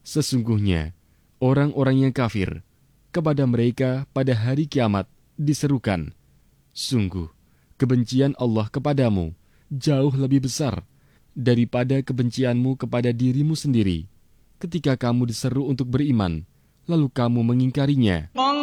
Sesungguhnya, orang-orang yang kafir, kepada mereka pada hari kiamat diserukan, sungguh, kebencian Allah kepadamu jauh lebih besar daripada kebencianmu kepada dirimu sendiri ketika kamu diseru untuk beriman, lalu kamu mengingkarinya.